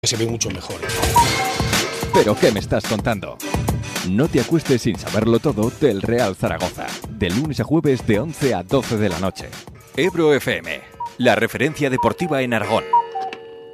se ve mucho mejor. ¿Pero qué me estás contando? No te acuestes sin saberlo todo del Real Zaragoza. De lunes a jueves de 11 a 12 de la noche. Ebro FM, la referencia deportiva en Aragón.